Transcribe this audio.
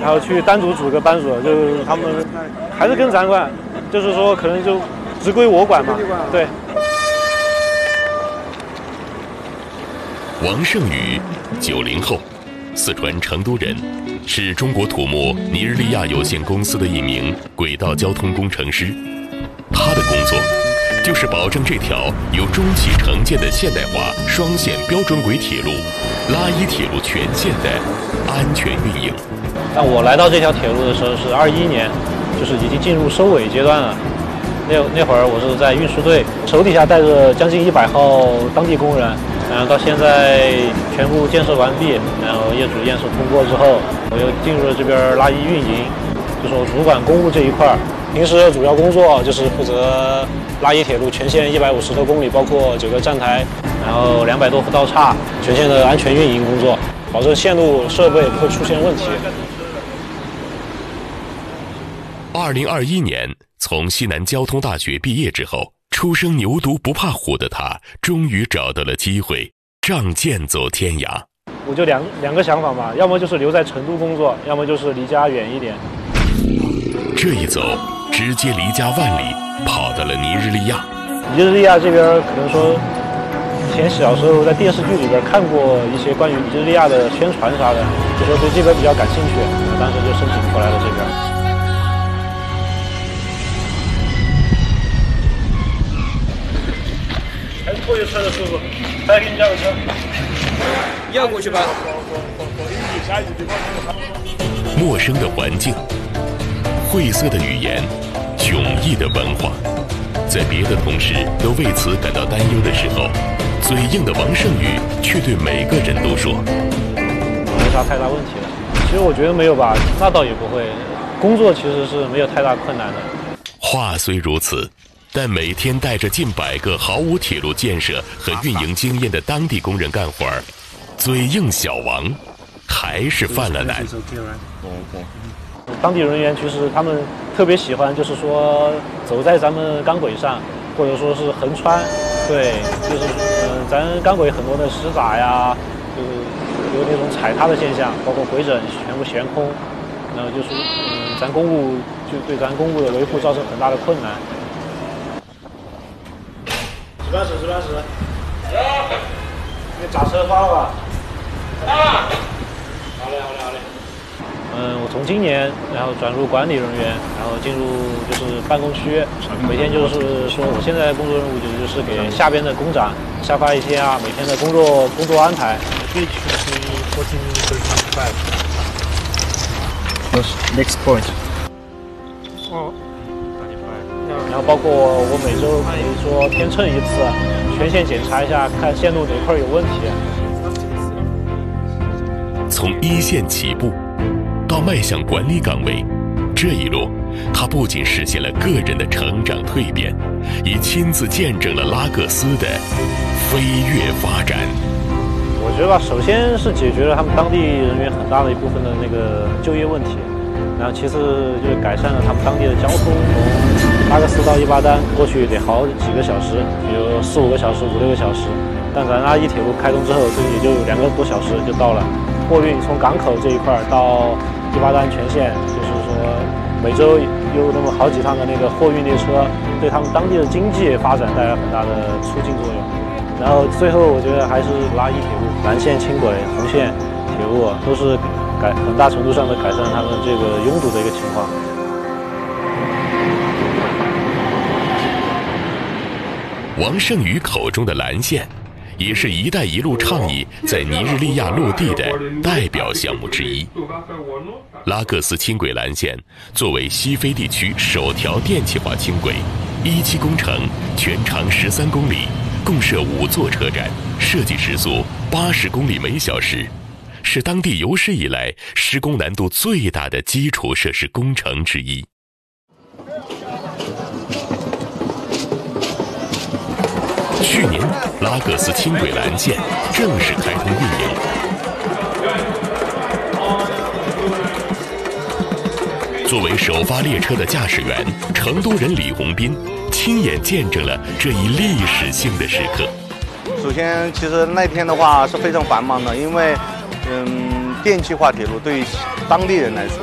然后去单独组个班组，就是他们还是跟咱管，就是说可能就只归我管嘛。对。 王胜宇，90后，四川成都人，是中国土木尼日利亚有限公司的一名轨道交通工程师。他的工作就是保证这条由中汽承建的现代化双线标准轨铁路拉伊铁路全线的安全运营。 但我来到这条铁路的时候是21年，就是已经进入收尾阶段了。那会儿我是在运输队，手底下带着将近100号当地工人，然后到现在全部建设完毕，然后业主验收通过之后，我又进入了这边拉伊运营，就是我主管公务这一块。平时的主要工作就是负责拉伊铁路全线150多公里，包括9个站台，然后200多伏道岔，全线的安全运营工作，保证线路设备不会出现问题。 2021年从西南交通大学毕业之后，初生牛犊不怕虎的他，终于找到了机会，仗剑走天涯。 我就两个想法嘛，要么就是留在成都工作，要么就是离家远一点。 这一走，直接离家万里，跑到了尼日利亚。 尼日利亚这边可能说，以前小时候在电视剧里边看过一些关于尼日利亚的宣传啥的，就说对这边比较感兴趣，当时就申请过来了这边。还是拖油车的叔叔，来给你叫个车。 你要过去吧。 陌生的环境，晦涩的语言，迥异的文化，在别的同事都为此感到担忧的时候，嘴硬的王胜宇却对每个人都说：“ 没啥太大问题的。”其实我觉得没有吧，那倒也不会。工作其实是没有太大困难的。 话虽如此，但每天带着近100个毫无铁路建设和运营经验的当地工人干活儿，嘴硬小王还是犯了难。 当地人员其实他们特别喜欢，就是说走在咱们钢轨上，或者说是横穿，对，就是咱钢轨很多的石闸呀，就是有那种踩踏的现象，包括回整全部悬空，然后就是咱公务就对咱公务的维护造成很大的困难。值班室，那闸车发了吧？好嘞。我从今年然后转入管理人员，然后进入就是办公区，每天就是说我现在工作任务就是给下边的工长下发一些每天的工作安排。 Next point。 然后包括我每周可以说天秤一次，全线检查一下，看线路哪块有问题。 从一线起步到迈向管理岗位，这一路他不仅实现了个人的成长蜕变，也亲自见证了拉各斯的飞跃发展。 我觉得吧，首先是解决了他们当地人员很大的一部分的那个就业问题，然后其次就是改善了他们当地的交通，从拉各斯到伊巴丹过去得好几个小时，比如4、5个小时、5、6个小时，但咱拉伊铁路开通之后，这也就2个多小时就到了。货运从港口这一块到伊巴丹全线，就是说每周有那么好几趟的那个货运列车，对他们当地的经济发展带来很大的促进作用。然后最后我觉得还是拉伊铁路、蓝线轻轨、红线铁路都是很大程度上的改善他们这个拥堵的一个情况。 王胜宇口中的蓝线，也是一带一路倡议在尼日利亚落地的代表项目之一。拉各斯轻轨蓝线作为西非地区首条电气化轻轨，1期工程，全长13公里，共设5座车站，设计时速80公里每小时，是当地有史以来施工难度最大的基础设施工程之一。去年，拉各斯轻轨蓝线正式开通运营。作为首发列车的驾驶员，成都人李洪斌亲眼见证了这一历史性的时刻。 首先，其实那天的话是非常繁忙的，因为电气化铁路对于当地人来说